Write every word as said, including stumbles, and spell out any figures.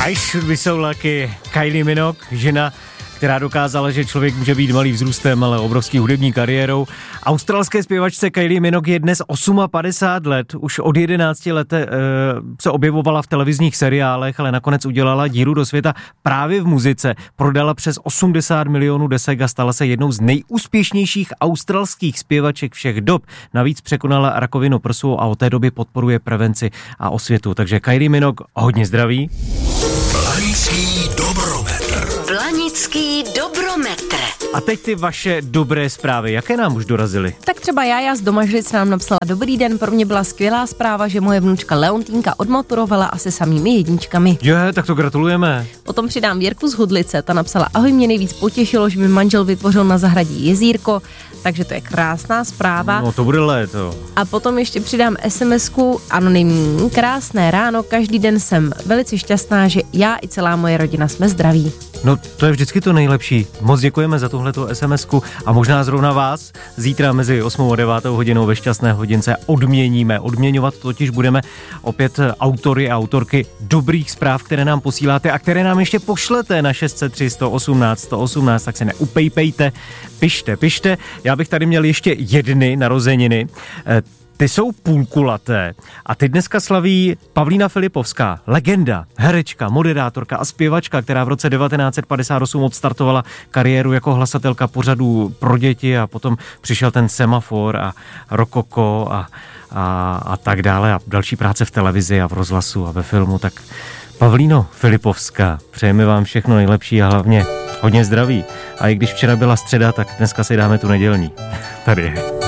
I should be so lucky. Kylie Minogue, žena, která dokázala, že člověk může být malý vzrůstem, ale obrovský hudební kariérou. Australské zpěvačce Kylie Minogue je dnes padesát osm let. Už od jedenácti let e, se objevovala v televizních seriálech, ale nakonec udělala díru do světa právě v muzice. Prodala přes osmdesát milionů desek a stala se jednou z nejúspěšnějších australských zpěvaček všech dob. Navíc překonala rakovinu prsu a od té doby podporuje prevenci a osvětu. Takže Kylie Minogue hodně zdraví. Blanický dobrometr. Blanický dobrometr. A teď ty vaše dobré zprávy, jaké nám už dorazily? Tak třeba Jája z Domažlic nám napsala: dobrý den, pro mě byla skvělá zpráva, že moje vnučka Leontýnka odmaturovala asi samými jedničkami. Je, tak to gratulujeme. Potom přidám Věrku z Hudlice, ta napsala: ahoj, mě nejvíc potěšilo, že mi manžel vytvořil na zahradí jezírko, takže to je krásná zpráva. No to bude léto. A potom ještě přidám SMSku anonymní: krásné ráno, každý den jsem velice šťastná, že já i celá moje rodina jsme zdraví. No to je vždycky to nejlepší. Moc děkujeme za tuhleto SMSku a možná zrovna vás zítra mezi osmou a devátou hodinou ve Šťastné hodince odměníme. Odměňovat totiž budeme opět autory a autorky dobrých zpráv, které nám posíláte a které nám ještě pošlete na šest set tři sto osmnáct sto osmnáct, tak se neupejpejte, pište, pište. Já bych tady měl ještě jedny narozeniny. Ty jsou půlkulaté a ty dneska slaví Pavlína Filipovská, legenda, herečka, moderátorka a zpěvačka, která v roce devatenáct set padesát osm odstartovala kariéru jako hlasatelka pořadů pro děti a potom přišel ten Semafor a Rokoko a, a, a tak dále a další práce v televizi a v rozhlasu a ve filmu. Tak Pavlíno Filipovská, přejeme vám všechno nejlepší a hlavně hodně zdraví. A i když včera byla středa, tak dneska si dáme tu nedělní. Tady je.